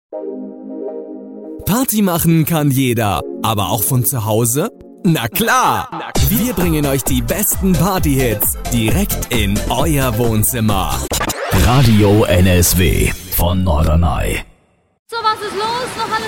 Party machen kann jeder, aber auch von zu Hause? Na klar! Wir bringen euch die besten Party-Hits direkt in euer Wohnzimmer. Radio NSW von Norderney. So, was ist los? Noch alles